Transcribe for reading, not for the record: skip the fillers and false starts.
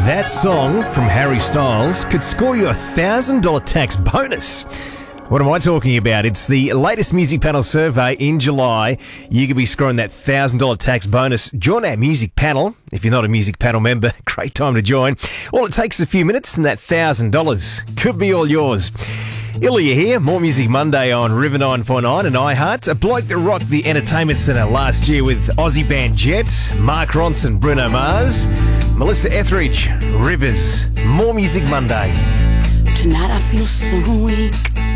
That song from Harry Styles could score you a $1,000 tax bonus. What am I talking about? It's the latest Music Panel survey in July. You could be scoring that $1,000 tax bonus. Join our Music Panel. If you're not a Music Panel member, great time to join. All it takes is a few minutes and that $1,000 could be all yours. Ilya here, More Music Monday on River 9.9 and iHeart. A bloke that rocked the Entertainment Centre last year with Aussie band Jet, Mark Ronson, Bruno Mars, Melissa Etheridge, Rivers. More Music Monday. Tonight I feel so weak.